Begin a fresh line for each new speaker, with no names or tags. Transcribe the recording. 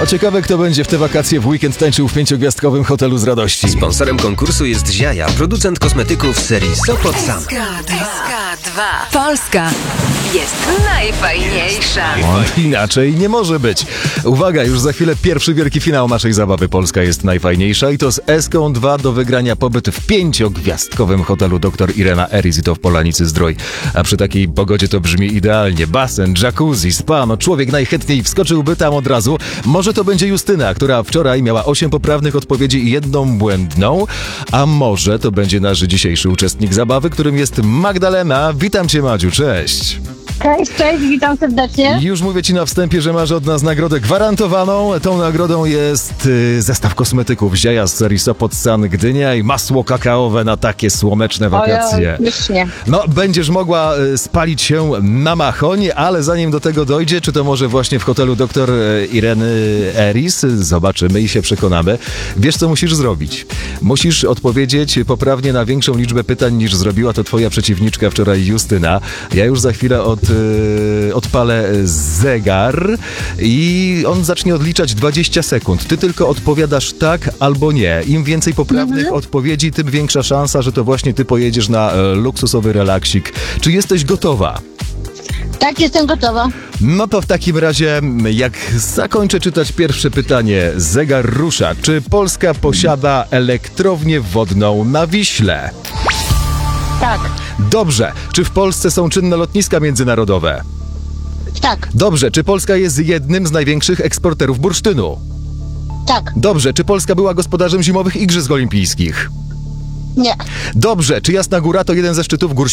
O ciekawe, kto będzie w te wakacje w weekend tańczył w 5-gwiazdkowym hotelu z radości.
Sponsorem konkursu jest Ziaja, producent kosmetyków z serii Sopot Sam.
SK2. Polska jest najfajniejsza.
Inaczej nie może być. Uwaga, już za chwilę pierwszy wielki finał naszej zabawy. Polska jest najfajniejsza i to z SK2 do wygrania pobyt w 5-gwiazdkowym hotelu Dr. Irena Eris i to w Polanicy Zdrój. A przy takiej pogodzie to brzmi idealnie. Basen, jacuzzi, spa, no człowiek najchętniej wskoczyłby tam od razu. Może to będzie Justyna, która wczoraj miała 8 poprawnych odpowiedzi i 1 błędną. A może to będzie nasz dzisiejszy uczestnik zabawy, którym jest Magdalena. Witam cię, Madziu, cześć.
Cześć, witam serdecznie.
Już mówię ci na wstępie, że masz od nas nagrodę gwarantowaną. Tą nagrodą jest zestaw kosmetyków Ziaja z serii Sopot San Gdynia i masło kakaowe na takie słoneczne wakacje.
Śmiesznie.
No, będziesz mogła spalić się na machoń, ale zanim do tego dojdzie, czy to może właśnie w hotelu Dr. Ireny Eris, zobaczymy i się przekonamy. Wiesz, co musisz zrobić? Musisz odpowiedzieć poprawnie na większą liczbę pytań, niż zrobiła to twoja przeciwniczka wczoraj, Justyna. Ja już za chwilę odpalę zegar i on zacznie odliczać 20 sekund. Ty tylko odpowiadasz tak albo nie. Im więcej poprawnych odpowiedzi, tym większa szansa, że to właśnie ty pojedziesz na luksusowy relaksik. Czy jesteś gotowa?
Tak, jestem gotowa.
No to w takim razie, jak zakończę czytać pierwsze pytanie, zegar rusza. Czy Polska posiada elektrownię wodną na Wiśle?
Tak,
Dobrze. Czy w Polsce są czynne lotniska międzynarodowe?
tak,
Dobrze. Czy Polska jest jednym z największych eksporterów bursztynu?
tak,
Dobrze. Czy Polska była gospodarzem zimowych Igrzysk Olimpijskich?
nie,
Dobrze. Czy Jasna Góra to jeden ze szczytów gór